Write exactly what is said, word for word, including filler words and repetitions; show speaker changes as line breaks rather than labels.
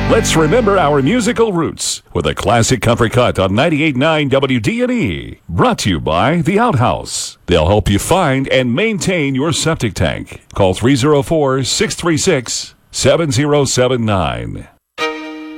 Let's remember our musical roots with a classic country cut on ninety-eight point nine W D N E. Brought to you by The Outhouse. They'll help you find and maintain your septic tank. Call three oh four, six three six, seven oh seven nine.